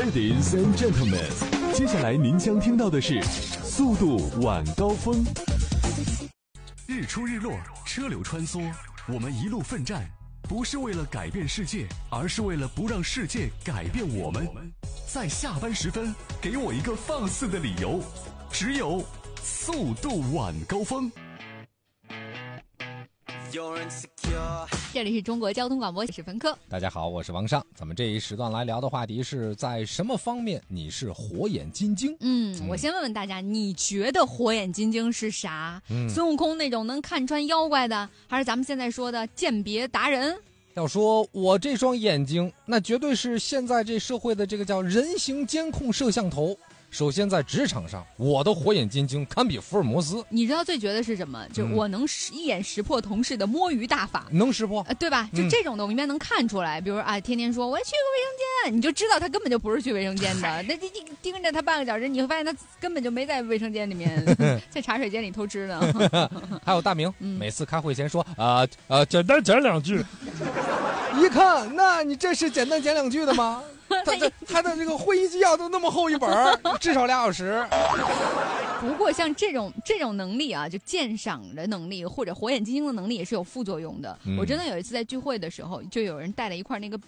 Ladies and gentlemen， 接下来您将听到的是速度晚高峰。日出日落，车流穿梭，我们一路奋战，不是为了改变世界，而是为了不让世界改变我们。在下班时分，给我一个放肆的理由，只有速度晚高峰。 这里是中国交通广播史芬科。 大家好，我是王尚。咱们这一时段来聊的话题是在什么方面你是火眼金睛？ 我先问问大家，你觉得火眼金睛是啥？孙悟空那种能看穿妖怪的，还是咱们现在说的鉴别达人？ 要说我这双眼睛，那绝对是现在这社会的这个叫人形监控摄像头。首先在职场上，我的火眼金睛堪比福尔摩斯。 你知道最绝的是什么？就我能一眼识破同事的摸鱼大法。 能识破， 对吧？就这种的我们应该能看出来。比如啊，天天说我要去个卫生间，你就知道他根本就不是去卫生间的。那你盯着他半个小时，你会发现他根本就没在卫生间里面，在茶水间里偷吃呢。 还有大明，每次开会前说简单讲两句，一看，那你这是简单讲两句的吗？他的这个会议纪要都那么厚一本，至少2小时。 不过像这种能力啊，就鉴赏的能力或者火眼金睛的能力也是有副作用的。我真的有一次在聚会的时候，就有人带了一块那个